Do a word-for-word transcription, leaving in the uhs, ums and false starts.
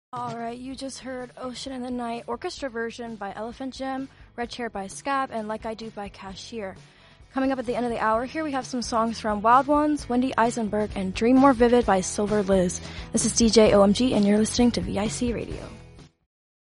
Alright, you just heard Ocean in the Night orchestra version by Elephant Gem, Red Chair by Scab, and Like I Do by Cashier. Coming up at the end of the hour, here we have some songs from Wild Ones, Wendy Eisenberg, and Dream More Vivid by Silver Liz. This is D J O M G, and you're listening to V I C Radio.